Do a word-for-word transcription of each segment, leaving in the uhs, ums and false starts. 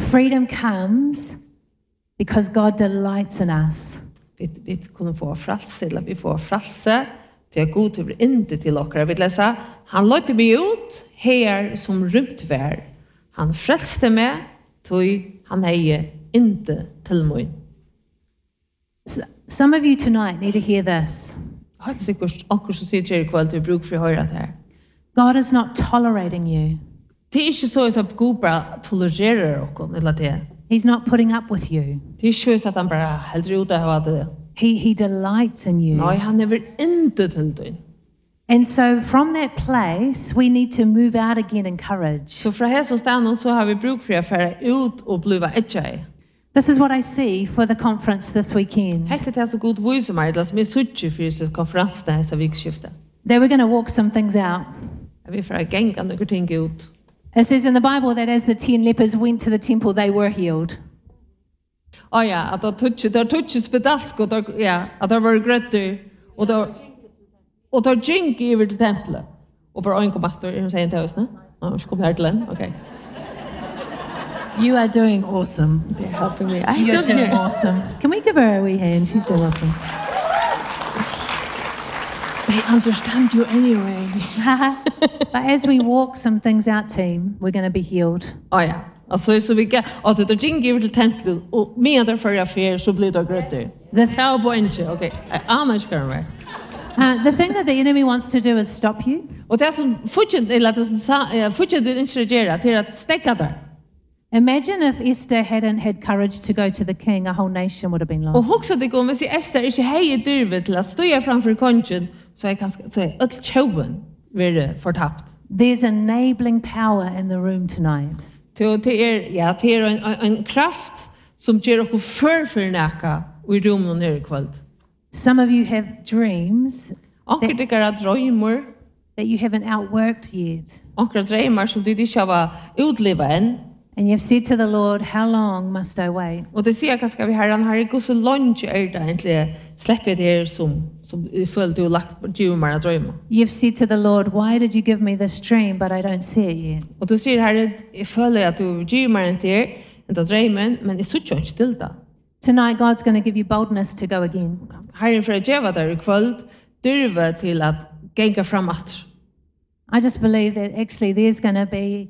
freedom comes because God delights in us. Vi, vi kunne få frelse, eller vi får frelse til at Gud over inte til okkara. Vi leser, han løyte meg ut her som rymt vær. Han frelste meg, tog han heie inte til mig. Some of you tonight need to hear this. Helt sikkert, akkur som sier til kveld, du bruk for å høre det her. God is not tolerating you. Det er ikke så at Gud bare tolererer oss, eller det. He's not putting up with you. Det er ikke så at han bare heldur ut av det. He, he delights in you. Nei, han er vel inte til det. And so from that place, we need to move out again in courage. Så fra her så stedet så har vi bruk for å fære ut og blive etjei. This is what I see for the conference this weekend. Hette det er så god vise meg, det som er suttje for disse konferansene etter vikskiftet. That we're going to walk some things out. Vi får genga noen ting ut. It says in the Bible that as the ten lepers went to the temple, they were healed. Oh ja, at det tutsi, det tutsi spedalsk, og det, ja, at det var grøtter, og det, og det gikk over til tempelet. Og bare øynkom aktor, er hun sier til oss, ne? Nå, ikke kom her til den, ok. You are doing awesome. They're helping me. You're doing awesome. Can we give her a wee hand? She's doing awesome. They understand you anyway. But as we walk some things out, team, we're going to be healed. Oh ja, altså så vi kan, at det gikk over til tempelet, og med der for affær, så blir det grøtter. Det er på ikke, ok. Jeg aner ikke hva det er. Uh, the thing that the enemy wants to do is stop you. Og det som fortsatt, eller det som fortsatt det instruerer til at stekka der. Imagine if Esther hadn't had courage to go to the king, a whole nation would have been Og lost. hugsa det om, hvis Esther ikke heier dyrve til at støya framfor kongen, så er kanskje, så er alt tjoven være fortapt. There's enabling power in the room tonight. Det er, ja, det er en, en kraft som gjør okkur før for nækka i rommet nere i kveld. Some of you have dreams Onker det er drøymur, that you haven't outworked yet. onker drøymar som du ikke har utlivet enn. And you've said to the Lord, how long must I wait? Og det sier kanskje vi herren har ikke så langt er det egentlig slipper det her som, som jeg føler du har lagt drøymar og drøymar. You've said to the Lord, why did you give me this dream, but I don't see it yet? Og du sier herre, jeg føler at du drøymar enn til enn til drøymen, men jeg sutt jo ikke til det. Tonight, God's going to give you boldness to go again. Herren for å gjøre der i kveld, dyrve til at genga fram at. I just believe that actually there's going to be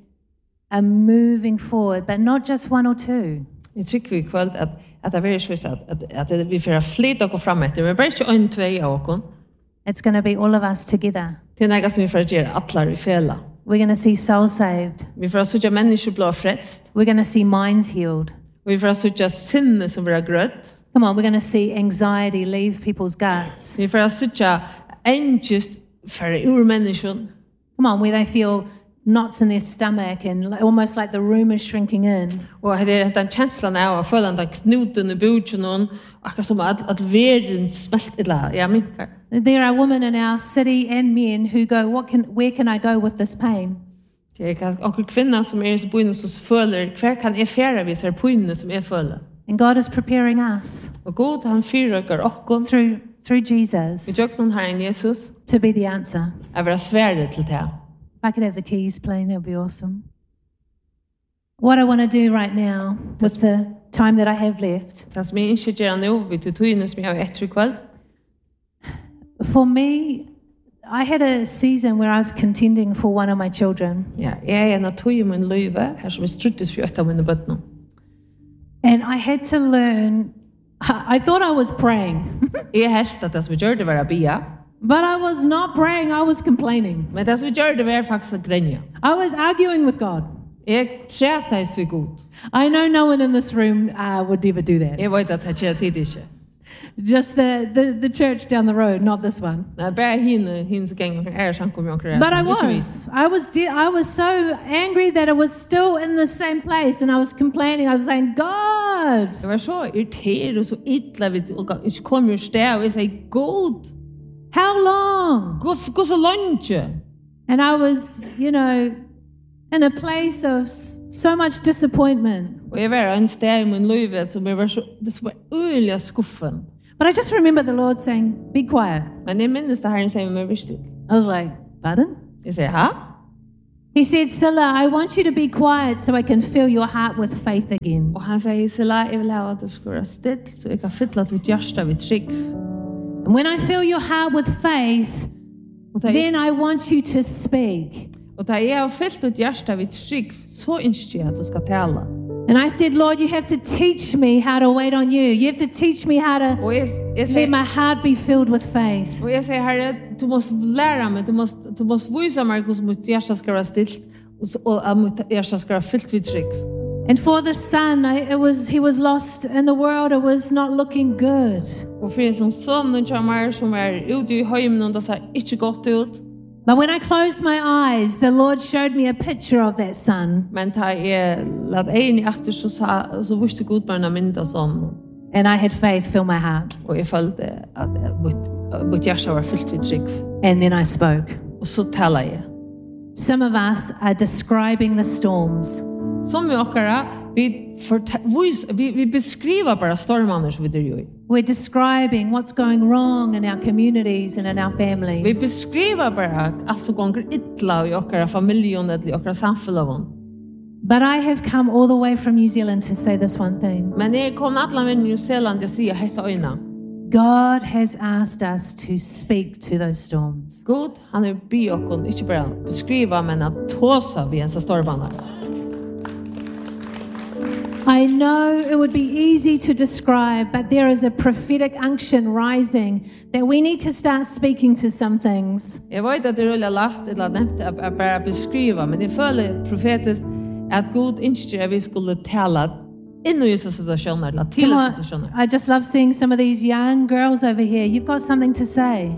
a moving forward, but not just one or two. Jeg tykker vi i kveld at, at det er veldig svært at, at, at vi får flytte oss fram etter, men bare ikke en, tvei av oss. It's going to be all of us together. Det er noe som vi får gjøre atler i fela. We're going to see souls saved. Vi får sørge mennesker blå frest. We're going to see minds healed. Vi får sørge sinne som blir grøtt. Come on, we're going to see anxiety leave people's guts. Vi får sørge engest for ur mennesker. Come on, where they feel knots in their stomach and li- almost like the room is shrinking in. Og det er den kjenslen av å føle den knuten i budsjen, akkurat som at, at verden smelter, ja, minkar. There are women in our city and men who go, what can, where can I go with this pain? Det er akkurat kvinner som er i bøyene som føler, hver kan jeg fjerde hvis er bøyene som jeg føler. And God is preparing us Og God, han fyrer okkon, through, through vi Jesus tjøk noen herren Jesus, to be the answer. jeg vil svære til det. If I could have the keys playing, that would be awesome. What I want to do right now with the time that I have left, Det som jeg ikke gjør nå, vi tog togene som jeg har etter i kveld, for me, I had a season where I was contending for one of my children. ja, jeg er en av tog i min løyve, her som er struttes for etter mine bøttene. And I had to learn, I thought I was praying, Jeg helt at det som vi gjør det var å bia, but I was not praying, I was complaining. men det som vi gjør det var faktisk å grenja. I was arguing with God. Jeg tretais vi god. I know no one in this room uh, would ever do that. Jeg vet at det gjør tid ikke. Just the, the, the church down the road, not this one. Nei, bare henne, henne som ganger er samkom i omkring. But I was. I was de- I was so angry that I was still in the same place and I was complaining. I was saying, God, Det var så irritert og så ytla vi og ikke kom jo sted og jeg sier, God, how long? gå så langt. And I was, you know, in a place of s- so much disappointment. Og jeg var en sted i min liv som jeg var så, det som var øyelig skuffen. But I just remember the Lord saying, be quiet. Men jeg minnes det her, han sier meg visst. I was like, pardon? Jeg sier, hæ? He said, Silla, I want you to be quiet so I can fill your heart with faith again. Og han sier, Silla, jeg vil ha at du skal være still, så jeg kan fylla ditt hjärsta vid trygg. And when I fill your heart with faith, then I want you to speak. Og da jeg har fyllt ditt hjärsta vid trygg, så ønsker jeg at du skal tala. And I said, Lord, you have to teach me how to wait on you. You have to teach me how to Og jeg, jeg let sier, my heart be filled with faith. og jeg sier, Herre, du måste lære meg, du måste, du måste visa meg hvordan mitt hjärsta skal være stilt, og så- og at mitt hjärsta skal være fyllt vid trygg. And for the son, I, it was he was lost in the world. It was not looking good. Og for en sånn sånn og kommer som er ute i høymen, og det ser ikke godt ut. But when I closed my eyes, the Lord showed me a picture of that son. Men da jeg lad en i etter, så, sa, så visste Gud bare en mynd av sånn. And I had faith fill my heart. Og jeg følte at mitt, mitt hjärsta var fyllt vid trygg. And then I spoke. Og så talar jeg. Some of us are describing the storms. Som vi okkara, vi, forta- vis- vi, vi beskriver bara stormarna som vi er i. We're describing what's going wrong in our communities and in our Vi families. beskriver bara allt som går illa i okkara familjon eller i okkara samfellavon. But I have come all the way from New Zealand to say this one thing. Men jeg kom alla med New Zealand, jeg sier hetta øyna. God has asked us to speak to those storms. God, han er by okkon, ikke bara beskriva, men at tåsa vi ensa stormarna. I know it would be easy to describe, but there is a prophetic unction rising that we need to start speaking to some things. Jeg vet at det er veldig lagt eller nevnt at at bara beskriva, men jeg føler profetisk at God ønsker at vi skulle tala inn i disse situasjoner, eller til Come disse on, situasjoner. I just love seeing some of these young girls over here. You've got something to say.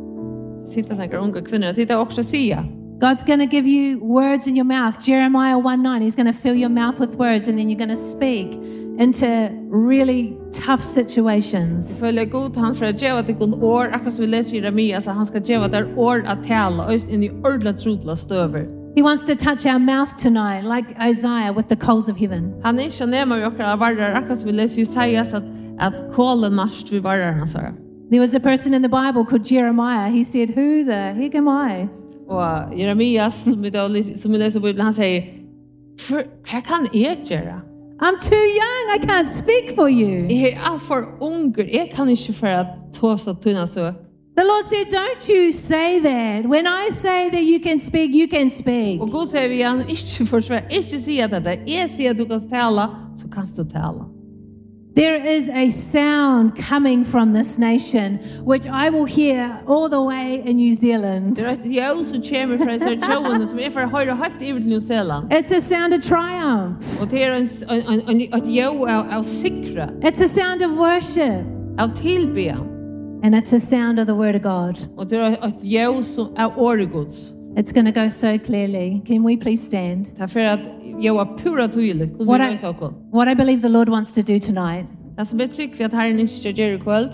Sitta snackar unga kvinnor, att titta också säga. God's going to give you words in your mouth. Jeremiah one nine, he's going to fill your mouth with words and then you're going to speak into really tough situations. Följa god, han för att ge vad det kun år, akkurat som vi läser i Jeremia, så han ska ge vad det år att tala, just in i ordla trudla stöver. He wants to touch our mouth tonight, like Isaiah with the coals of heaven. Han är inte nämmer vi okkara varrar, akkurat som vi läser i Isaias, att, att kolen marst vi varrarna, sa. There was a person in the Bible called Jeremiah. He said, who the heck am I? Och Jeremias, som vi, då, som vi läser i Bibeln, han säger, vad kan jag göra? I'm too young. I can't speak for you. Jag är allt för unger, jag kan inte för att tåsa tunna så. The Lord said, don't you say that. When I say that you can speak, you can speak. Och Gud säger vi han, inte försvara, inte säga det där. Jag säger att du kan tala, så kan du tala. There is a sound coming from this nation, which I will hear all the way in New Zealand. Det är ett ljus som kommer från så tjoen som är för att höra helt över till New Zealand. It's a sound of triumph. Och det är en, en, en, ett ljus av, av sikra, It's a sound of worship. av tillbyan. And it's a sound of the word of God. Och det är ett ljus av åregods. It's going to go so clearly. Can we please stand? Därför att jag var pura tydligt. Kunde What vi I, rösa okon. what I believe the Lord wants to do tonight Det som är tryggt för att Herren inte ska göra kväll.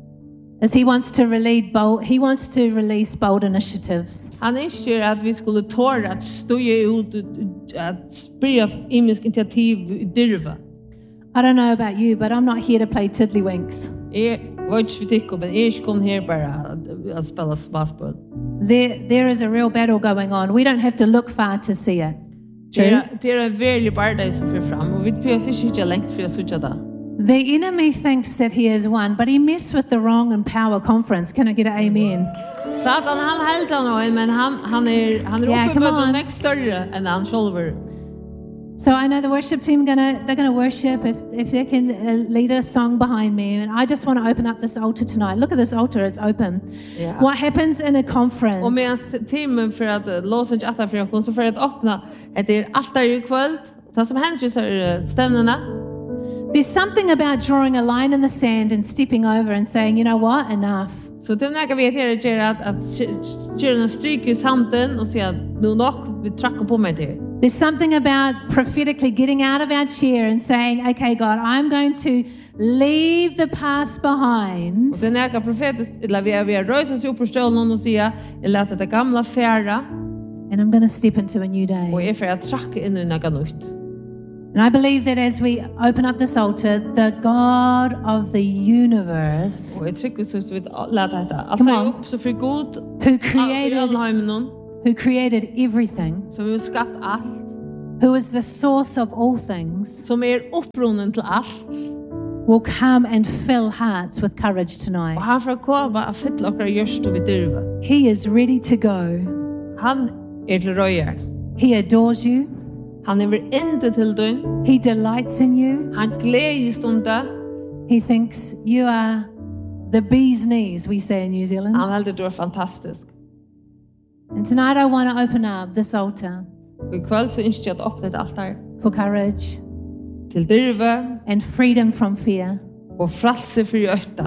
is he wants to release bold, he wants to release bold initiatives. Han önskar att vi skulle tåra att stöja ut, att sprida imisk initiativ i dyrva. I don't know about you, but I'm not here to play tiddlywinks. Jag vet inte för tycker, men jag är inte kom här bara att, att spela smaspel. There, there is a real battle going on. We don't have to look far to see it. Det True. är, det är en väldigt barndage som för fram, och vi behöver inte längt för att söka det. The enemy thinks that he has won, but he messed with the wrong and power conference. Can I get an amen? Satan, han helt han, men han, han är, han är Yeah, uppe come med on. den nästa större än han själv. So I know the worship team gonna they're gonna worship if if they can uh, lead a song behind me, and I just want to open up this altar tonight. Look at this altar; it's open. Yeah. What happens in a Och conference? medan timmen för att låsa inte att för oss så för att öppna ett är allt där i kväll. Det som händer så är stämningarna. There's something about drawing a line in the sand and stepping over and saying, you know what, enough. Så det är vi vet är att att göra en stryk i sanden och säga nu nog vi trackar på med det. There's something about prophetically getting out of our chair and saying, okay, God, I'm going to leave the past behind. Och det är några profetiskt eller vi är vi rösa sig upp på stolen och säga eller att det gamla färra And I'm going to step into a new day. och är för att tracka in i något nytt. And I believe that as we open up this altar, the God of the universe, Och jag tycker så att vi låter detta. Allt Come är on. upp så för god. who created Created who created everything, som har skapt allt, who is the source of all things, som er upprunnen til allt, will come and fill hearts with courage tonight. og han får komme og fylle okkara hjørstu vid dyrve. He is ready to go. Han er til røyer. He adores you. Han er inte til døgn. He delights in you. Han gledes om det. He thinks you are the bee's knees, we say in New Zealand. Han heldur du er fantastisk. And tonight I want to open up this altar Og i kvöld så ønsker jeg at åpne et altar for courage til dyrve and freedom from fear. og fralse fri øtta.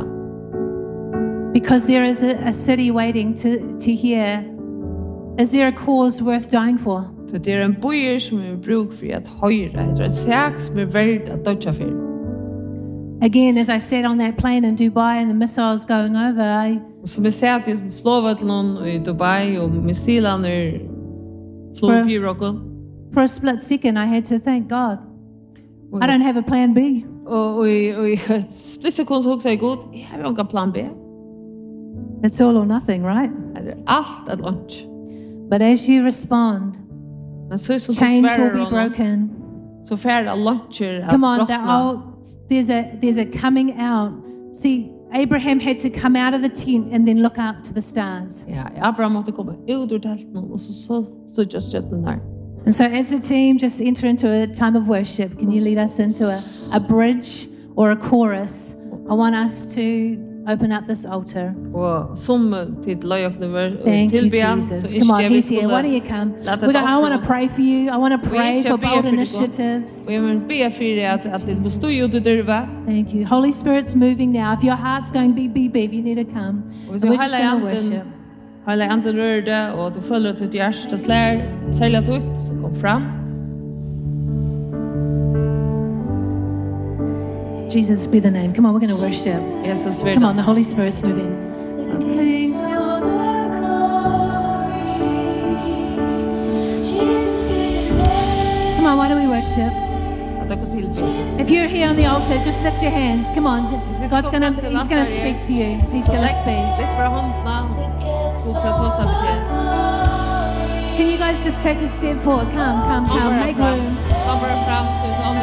Because there is a, a city waiting to, to hear, is there a cause worth dying for? Så det er en bøyer som er bruk for at høyre. Det er en sak som er verdt at dødja for. Again, as I sat on that plane in Dubai and the missiles going over, I, Og som vi ser at jeg flåvet til noen i Dubai og missilene flå opp i rokken. for a split second, I had to thank God. I don't have a plan B. Og, og, i- og i et splitt sekund så hoksa jeg god, jeg har jo ikke plan B. It's all or nothing, right? Det er alt at lunch. But as you respond, Men så som chains will be honom, broken. så færre av luncher at Come on, the brottna. old, there's a there's a coming out. See, Abraham had to come out of the tent and then look up to the stars. Ja, Abraham måtte komme ut ur telten og så så så just stjärnan där. And so as the team just enter into a time of worship, can you lead us into a, a bridge or a chorus? I want us to open up this altar. Och som till löjokne Thank you, tillbedjan Jesus. Come on, he's here. Why don't you come? We're gonna, I want to pray for you. I want to pray for bold initiatives. Och jag vill be för dig att att det måste ju ut dörva. Thank you. Holy Spirit's moving now. If your heart's going beep, beep, beep, you need to come. Och And så we're just hela going to anden worship. hela anden rörde och du följer till ditt hjärta slär särskilt ut så kom fram. Jesus be the name. Come on, we're going to worship. Jesus Come vill. on, the Holy Spirit's moving. Come on, why don't we worship? Att det går till. If you're here on the altar, just lift your hands. Come on. God's going to, he's going to speak to you. He's going to speak. Lägg bara händerna och för att ta sig till. Can you guys just take a step forward? Come, come, come. Make room. Kom bara fram till